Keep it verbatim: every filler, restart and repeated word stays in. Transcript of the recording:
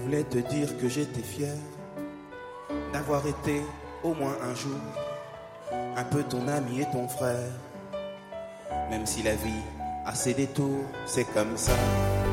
voulais te dire que j'étais fier d'avoir été au moins un jour un peu ton ami et ton frère. Même si la vie a ses détours, c'est comme ça.